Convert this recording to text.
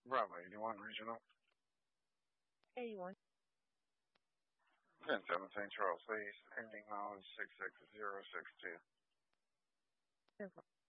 Bravo 81 Regional. 81. 10-7 St. Charles, please. Ending mileage 66062. 10-4.